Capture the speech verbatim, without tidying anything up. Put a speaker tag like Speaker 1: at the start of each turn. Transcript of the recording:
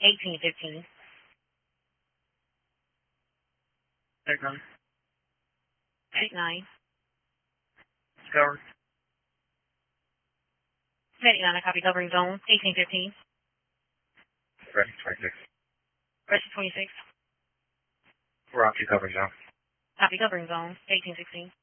Speaker 1: eighteen fifteen.
Speaker 2: Take nine.
Speaker 1: Take nine.
Speaker 2: Discovery.
Speaker 1: Take nine, I copy covering zone, eighteen fifteen.
Speaker 2: Ready, twenty-six.
Speaker 1: Ready, twenty-six.
Speaker 2: We're on to covering zone.
Speaker 1: Copy covering zone, eighteen sixteen.